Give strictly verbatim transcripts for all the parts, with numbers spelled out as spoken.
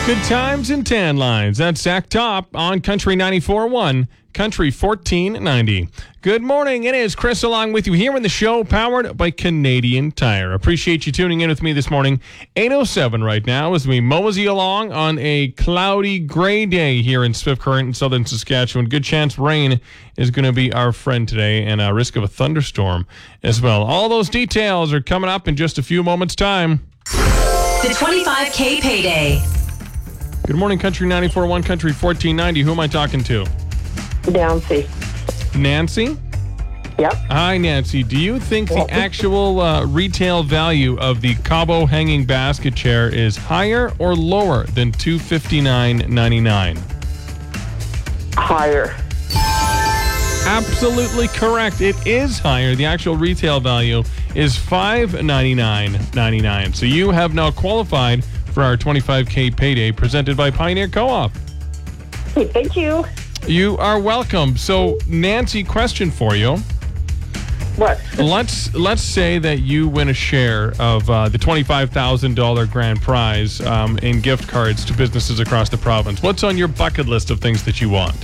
Good times and tan lines. That's Zach Top on Country ninety-four point one, Country fourteen ninety. Good morning. It is Chris along with you here in the show, powered by Canadian Tire. Appreciate you tuning in with me this morning. eight oh seven right now as we mosey along on a cloudy, gray day here in Swift Current in southern Saskatchewan. Good chance rain is going to be our friend today, and a risk of a thunderstorm as well. All those details are coming up in just a few moments' time. The twenty-five K payday. Good morning, Country ninety-four point one, Country fourteen ninety. Who am I talking to? Nancy. Nancy? Yep. Hi, Nancy. Do you think the actual uh, retail value of the Cabo hanging basket chair is higher or lower than two hundred fifty-nine dollars and ninety-nine cents? Higher. Absolutely correct. It is higher. The actual retail value is five hundred ninety-nine dollars and ninety-nine cents. So you have now qualified for our twenty-five K payday presented by Pioneer Co-op. Hey, thank you. You are welcome. So, Nancy, question for you. What? Let's let's say that you win a share of uh, the twenty-five thousand dollars grand prize um, in gift cards to businesses across the province. What's on your bucket list of things that you want?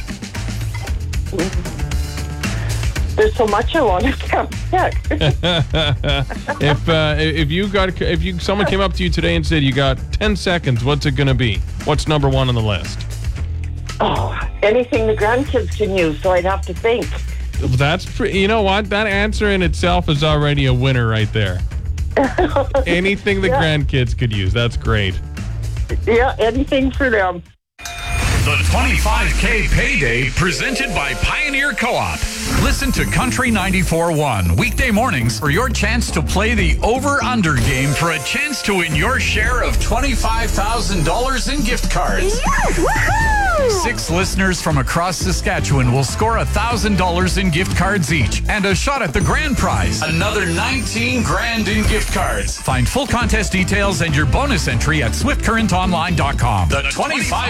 There's so much I want to come check. if uh, if you got if you someone came up to you today and said you got ten seconds, what's it going to be? What's number one on the list? Oh, anything the grandkids can use, so I'd have to think. That's pre- you know what? That answer in itself is already a winner right there. Anything the Yeah. grandkids could use. That's great. Yeah, anything for them. The twenty-five K payday presented by Pioneer Co-op. Listen to Country ninety-four point one weekday mornings for your chance to play the over-under game for a chance to win your share of twenty-five thousand dollars in gift cards. Yes! Woohoo! Six listeners from across Saskatchewan will score one thousand dollars in gift cards each and a shot at the grand prize, another nineteen grand in gift cards. Find full contest details and your bonus entry at swift current online dot com. The twenty-five